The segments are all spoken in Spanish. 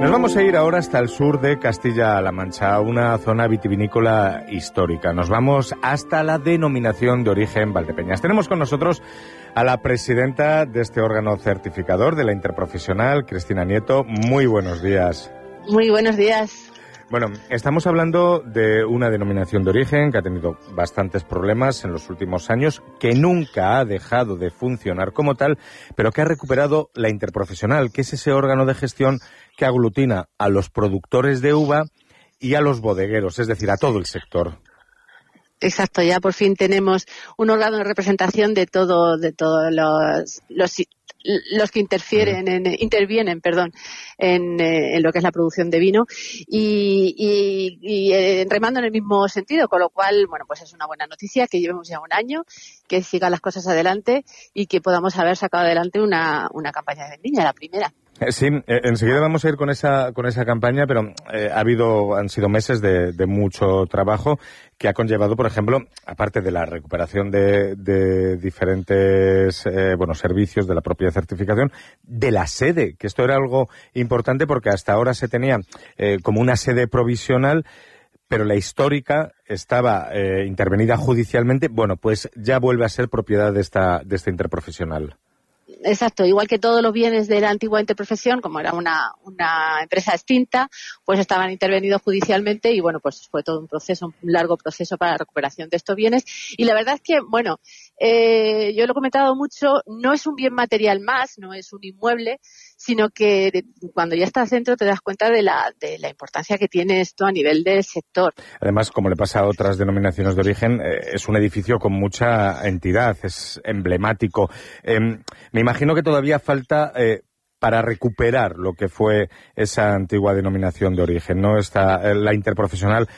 Nos vamos a ir ahora hasta el sur de Castilla-La Mancha, una zona vitivinícola histórica. Nos vamos hasta la denominación de origen Valdepeñas. Tenemos con nosotros a la presidenta de este órgano certificador de la Interprofesional, Cristina Nieto. Muy buenos días. Muy buenos días. Bueno, estamos hablando de una denominación de origen que ha tenido bastantes problemas en los últimos años, que nunca ha dejado de funcionar como tal, pero que ha recuperado la Interprofesional, que es ese órgano de gestión que aglutina a los productores de uva y a los bodegueros, es decir, a todo el sector. Exacto, ya por fin tenemos un órgano de representación de todos los que intervienen en lo que es la producción de vino y remando en el mismo sentido, con lo cual, bueno, pues es una buena noticia que llevemos ya un año, que sigan las cosas adelante y que podamos haber sacado adelante una campaña de vendimia, la primera. Sí, enseguida vamos a ir con esa campaña, pero han sido meses de mucho trabajo que ha conllevado, por ejemplo, aparte de la recuperación de diferentes servicios de la propia certificación, de la sede, que esto era algo importante porque hasta ahora se tenía como una sede provisional, pero la histórica estaba intervenida judicialmente. Bueno, pues ya vuelve a ser propiedad de esta Interprofesional. Exacto, igual que todos los bienes de la antigua Interprofesión, como era una empresa extinta, pues estaban intervenidos judicialmente y bueno, pues fue todo un largo proceso para la recuperación de estos bienes. Y la verdad es que, bueno, yo lo he comentado mucho, no es un bien material más, no es un inmueble, sino que cuando ya estás dentro te das cuenta de la importancia que tiene esto a nivel del sector. Además, como le pasa a otras denominaciones de origen, es un edificio con mucha entidad, es emblemático. Me imagino que todavía falta para recuperar lo que fue esa antigua denominación de origen, ¿no? Está la Interprofesional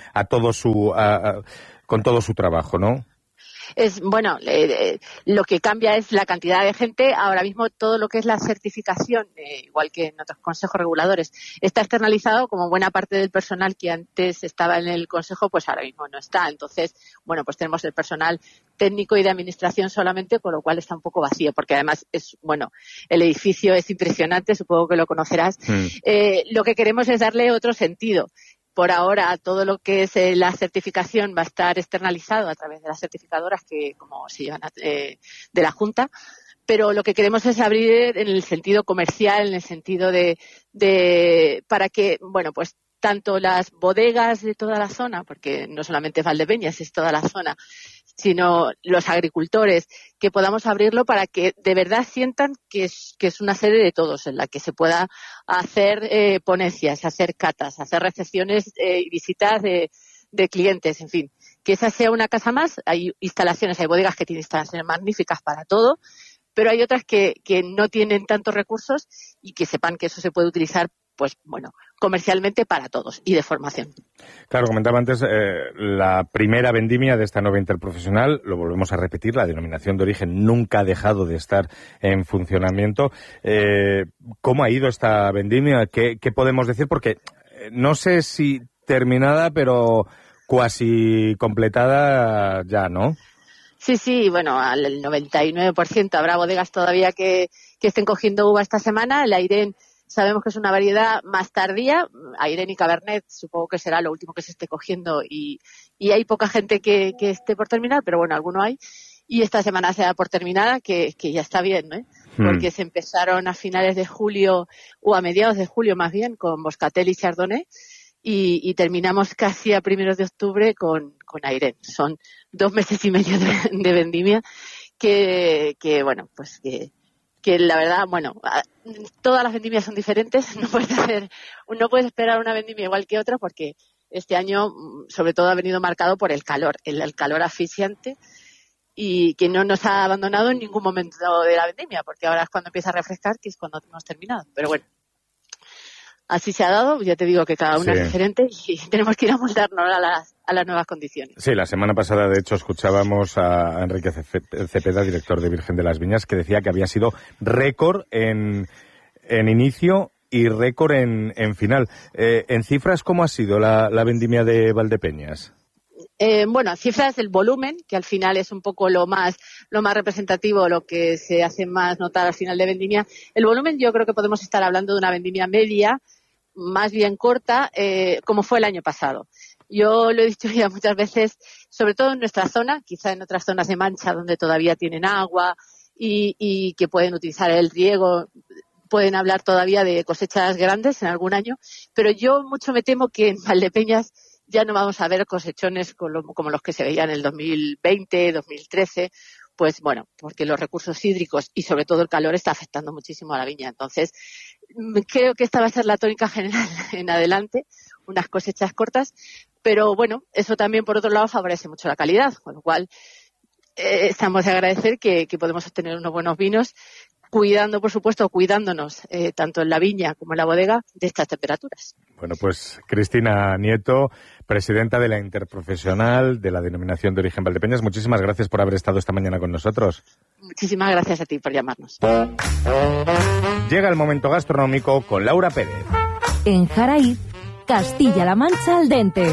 con todo su trabajo, ¿no? Lo que cambia es la cantidad de gente. Ahora mismo todo lo que es la certificación, igual que en otros consejos reguladores, está externalizado, como buena parte del personal que antes estaba en el consejo, pues ahora mismo no está. Entonces, bueno, pues tenemos el personal técnico y de administración solamente, con lo cual está un poco vacío, porque además el edificio es impresionante, supongo que lo conocerás. Lo que queremos es darle otro sentido. Por ahora, todo lo que es la certificación va a estar externalizado a través de las certificadoras que, como se llaman, de la Junta, pero lo que queremos es abrir en el sentido comercial, en el sentido para que, bueno, pues tanto las bodegas de toda la zona, porque no solamente Valdepeñas, es toda la zona, sino los agricultores, que podamos abrirlo para que de verdad sientan que es una sede de todos, en la que se pueda hacer ponencias, hacer catas, hacer recepciones y visitas de clientes, en fin. Que esa sea una casa más. Hay instalaciones, hay bodegas que tienen instalaciones magníficas para todo, pero hay otras que no tienen tantos recursos y que sepan que eso se puede utilizar, pues bueno, comercialmente para todos y de formación. Claro, comentaba antes la primera vendimia de esta nueva Interprofesional, lo volvemos a repetir, la denominación de origen nunca ha dejado de estar en funcionamiento. ¿Cómo ha ido esta vendimia? ¿Qué podemos decir? Porque no sé si terminada, pero cuasi completada ya, ¿no? Sí, bueno, al 99%. Habrá bodegas todavía que estén cogiendo uva esta semana. El Airén sabemos que es una variedad más tardía. Airén y Cabernet supongo que será lo último que se esté cogiendo y hay poca gente que esté por terminar, pero bueno, alguno hay. Y esta semana se da por terminada, que ya está bien, ¿no? Porque se empezaron a finales de julio, o a mediados de julio más bien, con Moscatel y Chardonnay, y terminamos casi a primeros de octubre con Airén. Son 2 meses y medio de vendimia que bueno, pues que la verdad, bueno, todas las vendimias son diferentes, no puedes esperar una vendimia igual que otra, porque este año sobre todo ha venido marcado por el calor asfixiante, y que no nos ha abandonado en ningún momento de la vendimia, porque ahora es cuando empieza a refrescar, que es cuando hemos terminado. Pero bueno, así se ha dado. Ya te digo que cada una es diferente y tenemos que ir a moldarnos a las nuevas condiciones. Sí, la semana pasada, de hecho, escuchábamos a Enrique Cepeda, director de Virgen de las Viñas, que decía que había sido récord en inicio y récord en final. En cifras, ¿cómo ha sido la vendimia de Valdepeñas? Bueno, cifras del volumen, que al final es un poco lo más representativo, lo que se hace más notar al final de vendimia. El volumen, yo creo que podemos estar hablando de una vendimia media, más bien corta, como fue el año pasado. Yo lo he dicho ya muchas veces, sobre todo en nuestra zona, quizá en otras zonas de Mancha donde todavía tienen agua y que pueden utilizar el riego, pueden hablar todavía de cosechas grandes en algún año, pero yo mucho me temo que en Valdepeñas ya no vamos a ver cosechones como los que se veían en el 2020, 2013, pues bueno, porque los recursos hídricos y sobre todo el calor está afectando muchísimo a la viña. Entonces, creo que esta va a ser la tónica general en adelante, unas cosechas cortas, pero bueno, eso también por otro lado favorece mucho la calidad, con lo cual estamos de agradecer que podemos obtener unos buenos vinos, cuidándonos tanto en la viña como en la bodega de estas temperaturas. Bueno, pues Cristina Nieto, presidenta de la Interprofesional de la Denominación de Origen Valdepeñas, muchísimas gracias por haber estado esta mañana con nosotros. Muchísimas gracias a ti por llamarnos. Llega el momento gastronómico con Laura Pérez. En Jaraíz, Castilla-La Mancha al dente.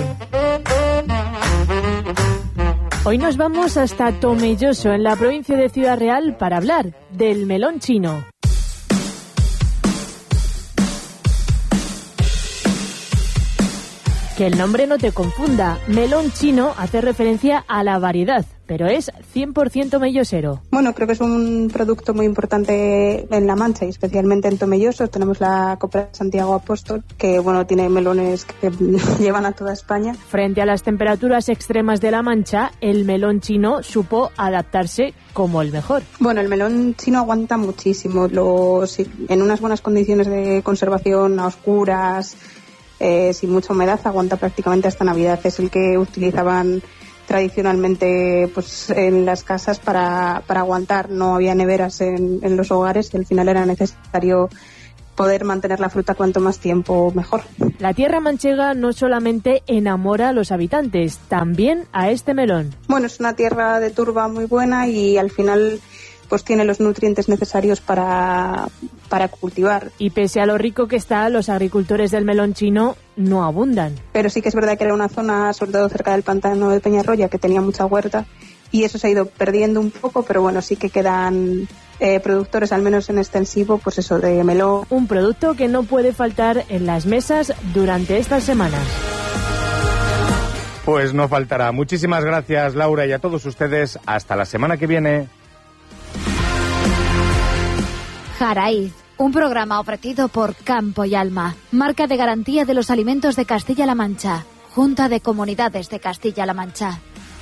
Hoy nos vamos hasta Tomelloso, en la provincia de Ciudad Real, para hablar del melón chino. Que el nombre no te confunda, melón chino hace referencia a la variedad, pero es 100% mellosero. Bueno, creo que es un producto muy importante en La Mancha y especialmente en Tomelloso. Tenemos la Copra Santiago Apóstol, que bueno, tiene melones que llevan a toda España. Frente a las temperaturas extremas de La Mancha, el melón chino supo adaptarse como el mejor. Bueno, el melón chino aguanta muchísimo, en unas buenas condiciones de conservación, a oscuras, sin mucha humedad, aguanta prácticamente hasta Navidad. Es el que utilizaban tradicionalmente pues en las casas para aguantar. No había neveras en los hogares y al final era necesario poder mantener la fruta cuanto más tiempo mejor. La tierra manchega no solamente enamora a los habitantes, también a este melón. Bueno, es una tierra de turba muy buena y al final pues tiene los nutrientes necesarios para cultivar. Y pese a lo rico que está, los agricultores del melón chino no abundan. Pero sí que es verdad que era una zona, sobre todo cerca del pantano de Peñarroya, que tenía mucha huerta y eso se ha ido perdiendo un poco, pero bueno, sí que quedan productores, al menos en extensivo, pues eso, de melón. Un producto que no puede faltar en las mesas durante estas semanas. Pues no faltará. Muchísimas gracias, Laura, y a todos ustedes. Hasta la semana que viene. Jaraíz, un programa ofrecido por Campo y Alma, marca de garantía de los alimentos de Castilla-La Mancha, Junta de Comunidades de Castilla-La Mancha.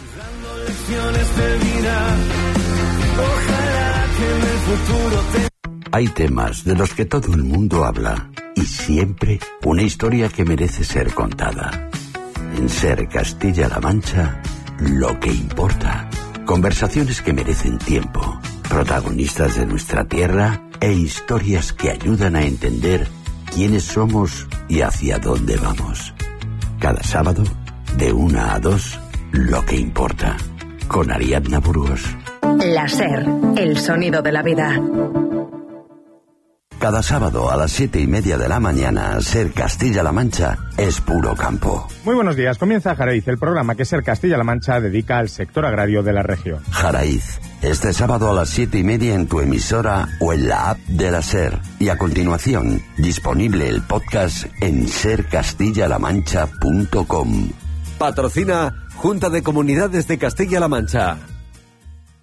Hay temas de los que todo el mundo habla y siempre una historia que merece ser contada. En Ser Castilla-La Mancha, lo que importa. Conversaciones que merecen tiempo, protagonistas de nuestra tierra e historias que ayudan a entender quiénes somos y hacia dónde vamos. Cada sábado, de 1 a 2, lo que importa. Con Ariadna Burgos. La Ser, el sonido de la vida. Cada sábado a las 7:30 de la mañana, Ser Castilla-La Mancha es puro campo. Muy buenos días. Comienza Jaraíz, el programa que Ser Castilla-La Mancha dedica al sector agrario de la región. Jaraíz, este sábado a las 7:30 en tu emisora o en la app de la Ser. Y a continuación, disponible el podcast en sercastillalamancha.com. Patrocina Junta de Comunidades de Castilla-La Mancha.